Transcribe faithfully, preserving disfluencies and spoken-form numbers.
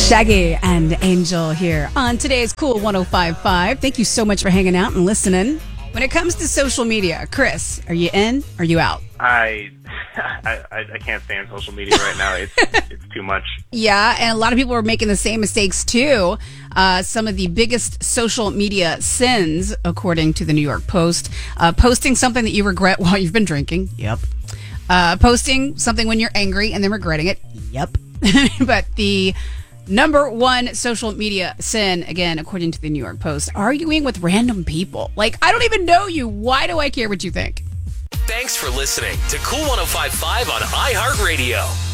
Shaggy and Angel here on today's Cool one oh five point five. Thank you so much for hanging out and listening. When it comes to social media, Chris, are you in or are you out? I, I I can't stand social media right now. It's it's too much. Yeah, and a lot of people are making the same mistakes too. Uh, some of the biggest social media sins, according to the New York Post, uh, posting something that you regret while you've been drinking. Yep. Uh, posting something when you're angry and then regretting it. Yep. But the number one social media sin, again, according to the New York Post, arguing with random people. Like, I don't even know you. Why do I care what you think? Thanks for listening to Cool one oh five point five on iHeartRadio.